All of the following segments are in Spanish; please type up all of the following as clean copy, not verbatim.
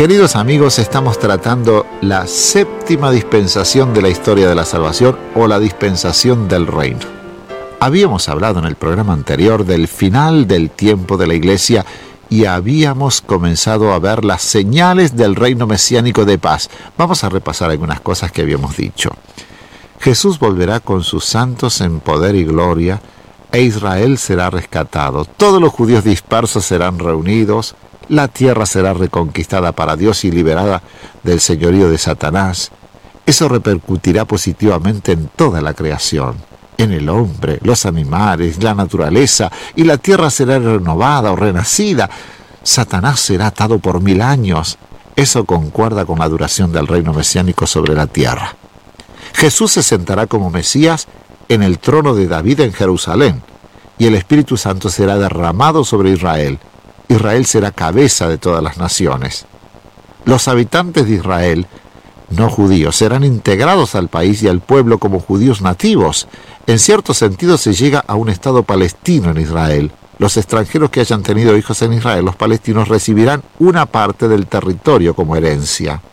Queridos amigos, estamos tratando la séptima dispensación de la historia de la salvación o la dispensación del reino. Habíamos hablado en el programa anterior del final del tiempo de la iglesia y habíamos comenzado a ver las señales del reino mesiánico de paz. Vamos a repasar algunas cosas que habíamos dicho. Jesús volverá con sus santos en poder y gloria, e Israel será rescatado. Todos los judíos dispersos serán reunidos. La tierra será reconquistada para Dios y liberada del señorío de Satanás. Eso repercutirá positivamente en toda la creación, en el hombre, los animales, la naturaleza, y la tierra será renovada o renacida. Satanás será atado por 1000 años. Eso concuerda con la duración del reino mesiánico sobre la tierra. Jesús se sentará como Mesías en el trono de David en Jerusalén, y el Espíritu Santo será derramado sobre Israel. Israel será cabeza de todas las naciones. Los habitantes de Israel, no judíos, serán integrados al país y al pueblo como judíos nativos. En cierto sentido se llega a un Estado palestino en Israel. Los extranjeros que hayan tenido hijos en Israel, los palestinos, recibirán una parte del territorio como herencia.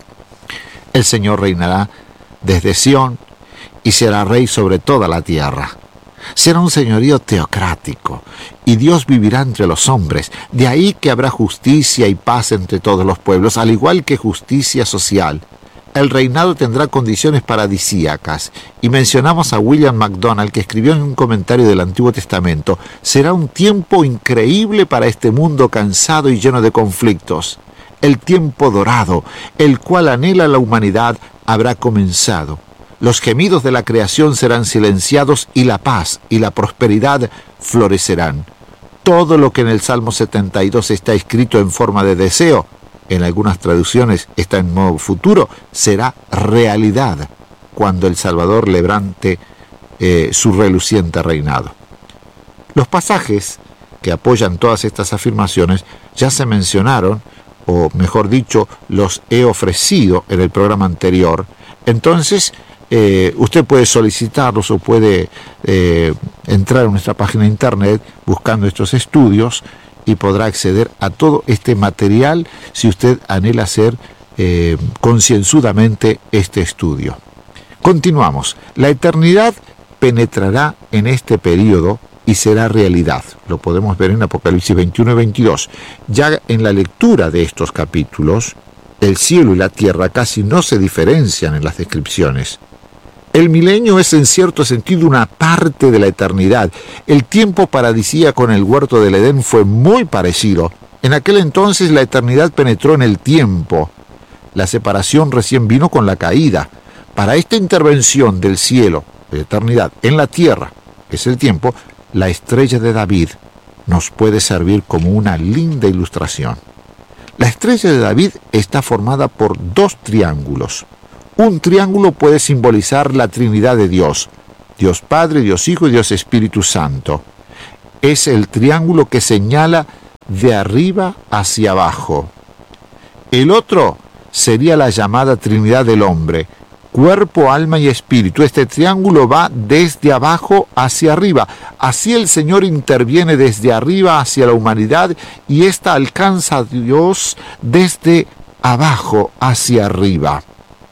El Señor reinará desde Sión y será rey sobre toda la tierra. Será un señorío teocrático, y Dios vivirá entre los hombres. De ahí que habrá justicia y paz entre todos los pueblos, al igual que justicia social. El reinado tendrá condiciones paradisíacas, y mencionamos a William MacDonald, que escribió en un comentario del Antiguo Testamento: será un tiempo increíble para este mundo cansado y lleno de conflictos. El tiempo dorado, el cual anhela la humanidad, habrá comenzado. Los gemidos de la creación serán silenciados y la paz y la prosperidad florecerán. Todo lo que en el Salmo 72 está escrito en forma de deseo, en algunas traducciones está en modo futuro, será realidad cuando el Salvador levante su reluciente reinado. Los pasajes que apoyan todas estas afirmaciones ya se mencionaron, o mejor dicho, los he ofrecido en el programa anterior. Entonces, usted puede solicitarlos o puede entrar a nuestra página de internet buscando estos estudios y podrá acceder a todo este material si usted anhela hacer concienzudamente este estudio. Continuamos. La eternidad penetrará en este periodo y será realidad. Lo podemos ver en Apocalipsis 21 y 22. Ya en la lectura de estos capítulos, el cielo y la tierra casi no se diferencian en las descripciones. El milenio es en cierto sentido una parte de la eternidad. El tiempo paradisíaco en el huerto del Edén fue muy parecido. En aquel entonces la eternidad penetró en el tiempo. La separación recién vino con la caída. Para esta intervención del cielo, de eternidad, en la tierra, que es el tiempo, la estrella de David nos puede servir como una linda ilustración. La estrella de David está formada por 2 triángulos. Un triángulo puede simbolizar la Trinidad de Dios, Dios Padre, Dios Hijo y Dios Espíritu Santo. Es el triángulo que señala de arriba hacia abajo. El otro sería la llamada Trinidad del hombre, cuerpo, alma y espíritu. Este triángulo va desde abajo hacia arriba. Así el Señor interviene desde arriba hacia la humanidad y ésta alcanza a Dios desde abajo hacia arriba.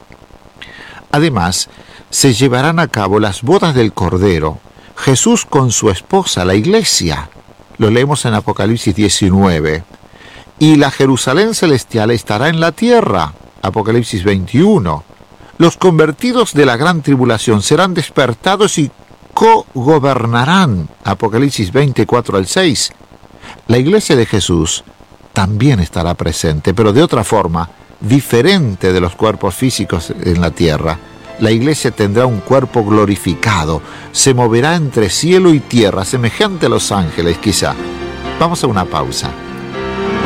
Además, se llevarán a cabo las bodas del Cordero, Jesús con su esposa, la iglesia. Lo leemos en Apocalipsis 19. Y la Jerusalén celestial estará en la tierra, Apocalipsis 21. Los convertidos de la gran tribulación serán despertados y cogobernarán, Apocalipsis 24 al 6. La iglesia de Jesús también estará presente, pero de otra forma, diferente de los cuerpos físicos en la tierra. La iglesia tendrá un cuerpo glorificado, se moverá entre cielo y tierra, semejante a los ángeles quizá. Vamos a una pausa.